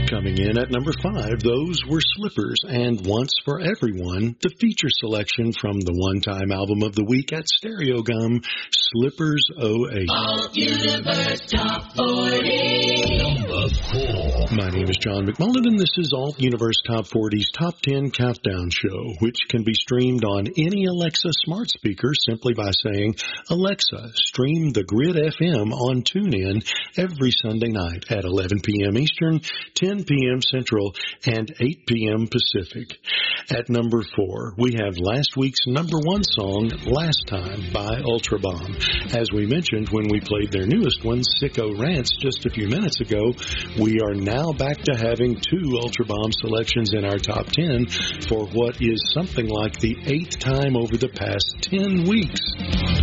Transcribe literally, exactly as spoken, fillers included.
Coming in at number five, those were Slippers and Once for Everyone, the feature selection from the one-time album of the week at Stereogum, Slippers oh eight. Alt Universe Top forty. Number four. My name is John McMullen, and this is Alt Universe Top forty's Top ten Countdown Show, which can be streamed on any Alexa smart speaker simply by saying, Alexa, stream the Grid F M on TuneIn every Sunday night at eleven p.m. Eastern, ten p.m. Central, and eight p.m. Pacific. At number four, we have last week's number one song, Last Time by Ultra Bomb. As we mentioned when we played their newest one, Sicko Rants, just a few minutes ago, we are now back to having two Ultra Bomb selections in our top ten for what is something like the eighth time over the past ten weeks.